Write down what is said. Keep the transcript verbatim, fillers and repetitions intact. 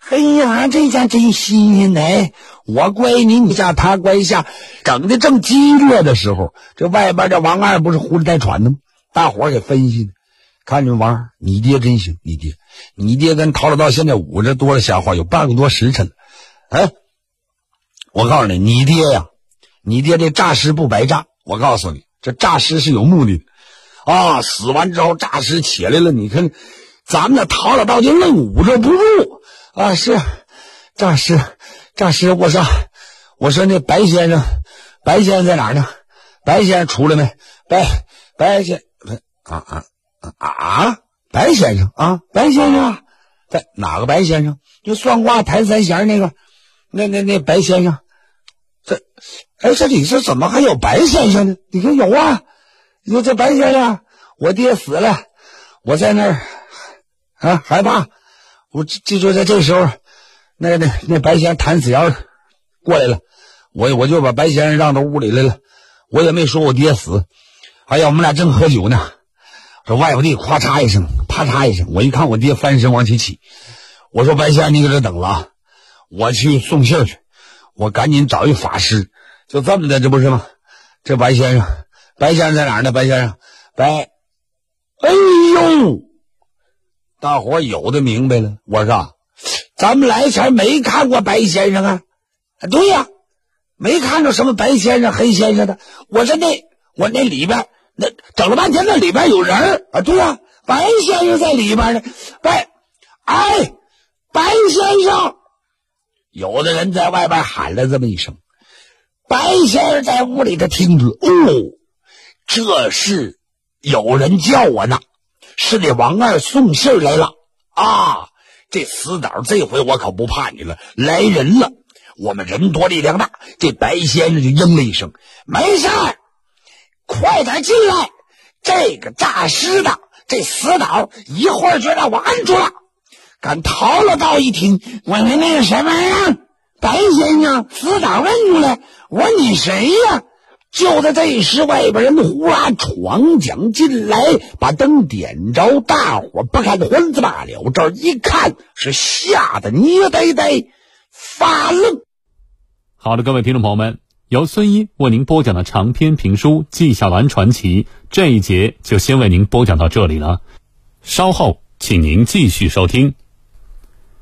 哎呀，这家真新鲜呢！我怪你，你下他怪下，整的正激烈的时候，这外边这王二不是呼哧带喘的吗？大伙儿给分析的，看着王二，你爹真行，你爹，你爹跟陶老道现在捂着多了瞎话，有半个多时辰了。哎，我告诉你，你爹呀，你爹这诈尸不白诈，我告诉你，这诈尸是有目的的啊！死完之后诈尸起来了，你看咱们的陶老道就愣捂着不住啊！是诈尸，诈尸，我说，我说那白先生，白先生在哪儿呢？白先生出来没？白白先啊啊啊啊！白先生啊，白先生啊，在哪个白先生？就算卦弹三弦那个，那那那白先生。这，哎，这里是怎么还有白先生呢？你看有啊，你说这白先生，我爹死了，我在那儿啊害怕，我这这就在这时候，那那那白先生弹死弦过来了，我我就把白先生让到屋里来了，我也没说我爹死。哎呀，我们俩正喝酒呢，这外边地咵嚓一声，啪嚓一声，我一看我爹翻身往起起，我说白先生你搁这等了啊，我去送信去，我赶紧找一法师，就这么的，这不是吗？这白先生，白先生在哪儿呢？白先生，白，哎呦，大伙有的明白了。我说，咱们来前没看过白先生啊？啊对呀、啊，没看着什么白先生、黑先生的。我说那我那里边那整了半天，那里边有人啊？对呀、啊，白先生在里边呢。白，哎，白先生。有的人在外边喊了这么一声，白先生在屋里头听着，哦，这是有人叫我呢，是那王二送信来了啊！这死党这回我可不怕你了，来人了，我们人多力量大。这白先生就应了一声，没事儿，快点进来，这个诈尸的这死党一会儿就让我按住了。赶陶老道一听，我说那个什么呀，白先生，死党问出来，我说你谁呀？就在这时，外边人忽然闯将进来，把灯点着，大伙不看昏子罢了，这一看是吓得捏呆呆发愣。 好的，各位听众朋友们，由孙一为您播讲的长篇评书《纪晓岚传奇》这一节就先为您播讲到这里了，稍后请您继续收听。